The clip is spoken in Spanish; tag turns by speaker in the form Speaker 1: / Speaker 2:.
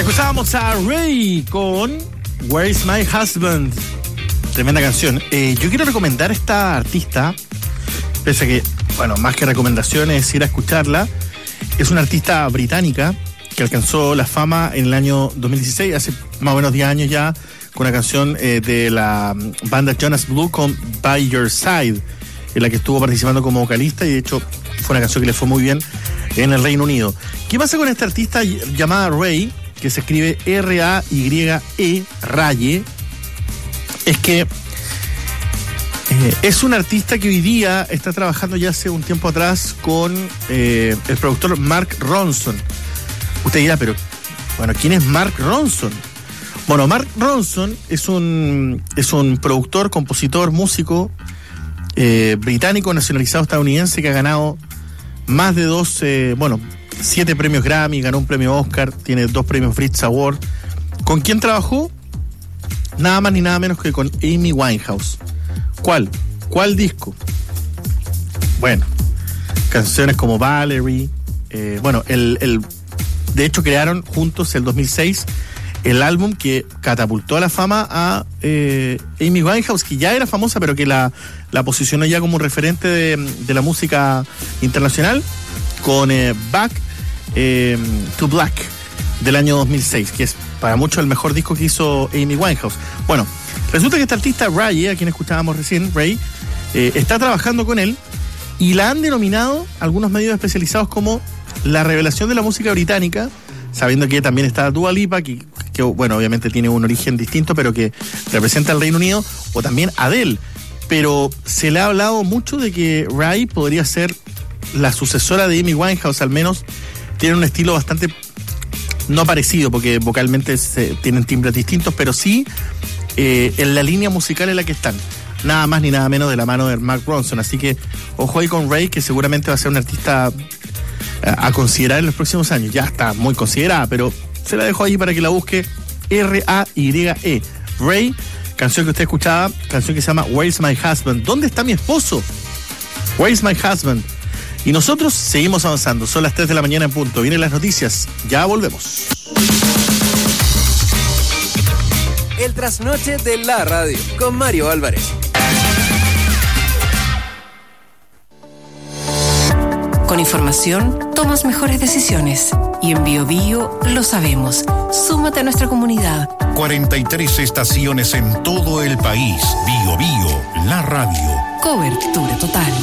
Speaker 1: Escuchábamos a Ray con Where is My Husband. Tremenda canción. Yo quiero recomendar a esta artista, pese a que, bueno, más que recomendaciones es ir a escucharla. Es una artista británica que alcanzó la fama en el año 2016, hace más o menos 10 años ya, con una canción de la banda Jonas Blue con By Your Side, en la que estuvo participando como vocalista, y de hecho fue una canción que le fue muy bien en el Reino Unido. ¿Qué pasa con esta artista llamada Ray, que se escribe R-A-Y-E, Raye? Es que es una artista que hoy día está trabajando ya hace un tiempo atrás con el productor Mark Ronson. Usted dirá, pero bueno, ¿quién es Mark Ronson? Bueno, Mark Ronson es un productor, compositor, músico británico nacionalizado estadounidense que ha ganado más de 7 premios Grammy, ganó un premio Oscar, tiene 2 premios Brit Award. ¿Con quién trabajó? Nada más ni nada menos que con Amy Winehouse. ¿Cuál disco? Bueno, canciones como Valerie. De hecho crearon juntos el 2006 el álbum que catapultó a la fama a Amy Winehouse, que ya era famosa, pero que la posicionó ya como un referente de la música internacional, con Back to Black del año 2006, que es para muchos el mejor disco que hizo Amy Winehouse. Bueno, resulta que esta artista Ray, a quien escuchábamos recién, Ray, está trabajando con él y la han denominado algunos medios especializados como la revelación de la música británica, sabiendo que también está Dua Lipa, que bueno, obviamente tiene un origen distinto, pero que representa al Reino Unido, o también Adele. Pero se le ha hablado mucho de que Ray podría ser la sucesora de Amy Winehouse, al menos tiene un estilo bastante, no parecido, porque vocalmente tienen timbres distintos, pero sí en la línea musical en la que están. Nada más ni nada menos de la mano de Mark Ronson. Así que ojo ahí con Ray, que seguramente va a ser una artista a considerar en los próximos años. Ya está muy considerada, pero se la dejo ahí para que la busque. R-A-Y-E, Ray, canción que usted escuchaba, canción que se llama Where's My Husband. ¿Dónde está mi esposo? Where's My Husband. Y nosotros seguimos avanzando. Son las 3 de la mañana en punto. Vienen las noticias. Ya volvemos.
Speaker 2: El trasnoche de la radio con Mario Álvarez.
Speaker 3: Con información tomas mejores decisiones. Y en Bio Bio lo sabemos. Súmate a nuestra comunidad.
Speaker 4: 43 estaciones en todo el país. Bio Bio, la radio.
Speaker 3: Cobertura total.